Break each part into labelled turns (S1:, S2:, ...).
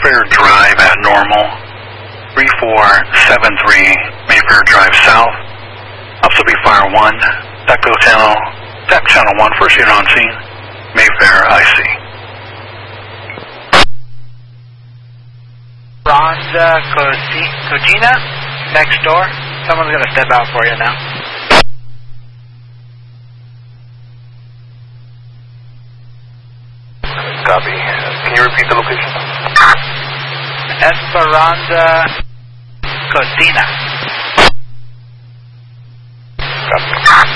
S1: Mayfair Drive at normal. 3473 Mayfair Drive South. Also be Fire 1. Tech Channel 1, first unit on scene. Mayfair, IC.
S2: Ronda Cogina, next door. Someone's going to step out for you now.
S3: Copy. Can you repeat the location?
S2: Esperanza Cocina.
S3: Copy.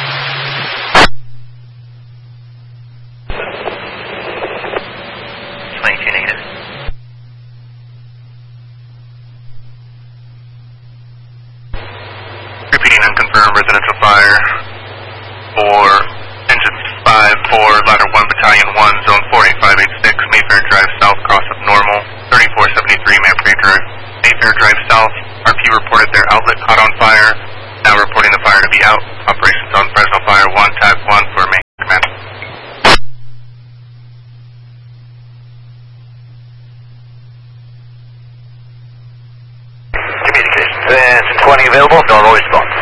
S4: Repeating unconfirmed residential fire for engines 5-4, ladder 1, battalion 1, zone 48586, Mayfair Drive South, cross of normal, 3473 Mayfair Drive South. RP reported their outlet caught on fire, now reporting the fire to be out. Operations on Fresno Fire 1, Tag 1 for main command.
S3: Communications. 20 available, normal response.